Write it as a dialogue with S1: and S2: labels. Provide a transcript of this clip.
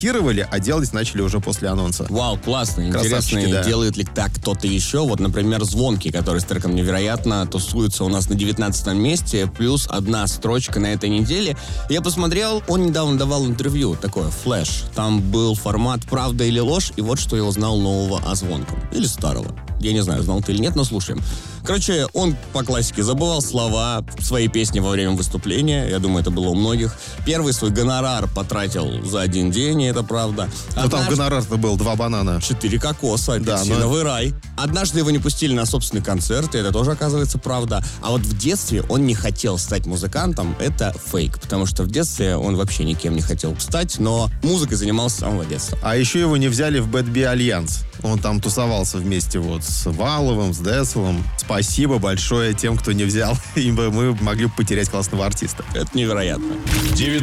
S1: анонсировали, а делать начали уже после анонса.
S2: Вау, классно, интересно.
S1: Красавчики, да.
S2: Делает ли так кто-то еще? Вот, например, Звонкий, который с треком «Невероятно» тусуется у нас на 19 месте, плюс одна строчка на этой неделе. Я посмотрел, он недавно давал интервью, такое, флэш. Там был формат «Правда или ложь», и вот что я узнал нового о Звонком. Или старого. Я не знаю, знал ты или нет, но слушаем. Короче, он по классике забывал слова в своей песне во время выступления. Я думаю, это было у многих. Первый свой гонорар потратил за один день, и это правда.
S1: Ну, там гонорар-то был 2 банана.
S2: 4 кокоса,
S1: Да,
S2: апельсиновый рай. Однажды его не пустили на собственный концерт, и это тоже, оказывается, правда. А вот в детстве он не хотел стать музыкантом. Это фейк, потому что в детстве он вообще никем не хотел стать, но музыкой занимался с самого детства.
S1: А еще его не взяли в Bad Bee Альянс. Он там тусовался вместе вот с Валовым, с Деслом. Спасибо большое тем, кто не взял. И мы могли бы потерять классного артиста.
S2: Это невероятно.